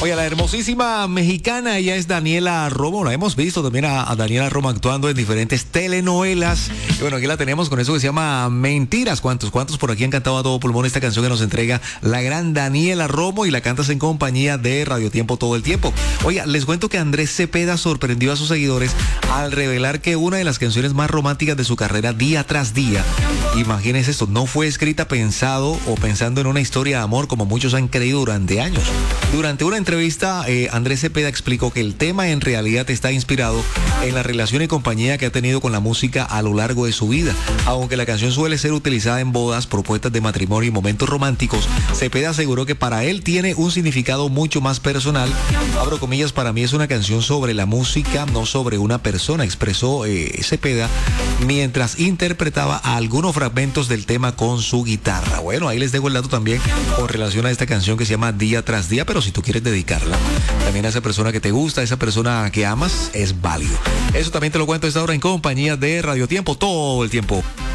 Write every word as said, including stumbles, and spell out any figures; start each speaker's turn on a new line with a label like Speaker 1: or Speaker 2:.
Speaker 1: Oye, la hermosísima mexicana, ella es Daniela Romo. La hemos visto también a, a Daniela Romo actuando en diferentes telenovelas. Y bueno, aquí la tenemos con eso que se llama Mentiras. ¿Cuántos? ¿Cuántos por aquí han cantado a todo pulmón esta canción que nos entrega la gran Daniela Romo y la cantas en compañía de Radio Tiempo todo el tiempo? Oiga, les cuento que Andrés Cepeda sorprendió a sus seguidores al revelar que una de las canciones más románticas de su carrera, Día tras Día, imagínense esto, no fue escrita pensado o pensando en una historia de amor como muchos han creído durante años. Durante una entrevista, eh, Andrés Cepeda explicó que el tema en realidad está inspirado en la relación y compañía que ha tenido con la música a lo largo de su vida. Aunque la canción suele ser utilizada en bodas, propuestas de matrimonio y momentos románticos, Cepeda aseguró que para él tiene un significado mucho más personal. Abro comillas, para mí es una canción sobre la música, no sobre una persona, expresó eh, Cepeda mientras interpretaba algunos fragmentos del tema con su guitarra. Bueno, ahí les dejo el dato también con relación a esta canción que se llama Día tras Día, pero si tú quieres dedicarla también a esa persona que te gusta, a esa persona que amas, es válido. Eso también te lo cuento a esta hora en compañía de Radio Tiempo todo el tiempo.